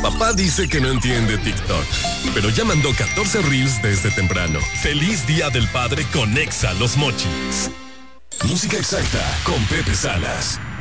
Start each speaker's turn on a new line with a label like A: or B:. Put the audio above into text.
A: Papá dice que no entiende TikTok, pero ya mandó 14 reels desde temprano. ¡Feliz Día del Padre con Exa Los Mochis! Música exacta con Pepe Salas.